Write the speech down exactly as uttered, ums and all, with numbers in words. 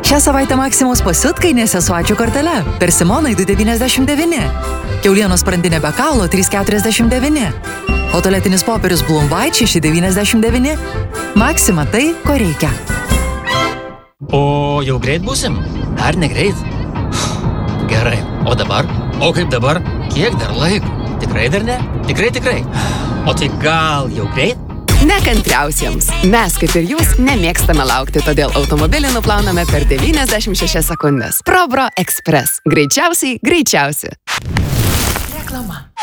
Šią savaitę Maksimos pasiutkainėse su ačiū kortele. Persimonai du devyniasdešimt devyni. Kiaulienos sprandinė be kaulo trys keturiasdešimt devyni. O tualetinis popierius Bloom White šeši devyniasdešimt devyni. Maxima tai, ko reikia. O jau greit būsim? Dar negreit. Gerai, o dabar? O kaip dabar? Kiek dar laiko? Tikrai dar ne? Tikrai, tikrai. O tai gal jau greit? Nekantriausiems. Mes, kaip ir jūs, nemėgstame laukti, todėl automobilį nuplauname per devyniasdešimt šešias sekundės. Probro Express. Greičiausiai, greičiausiai.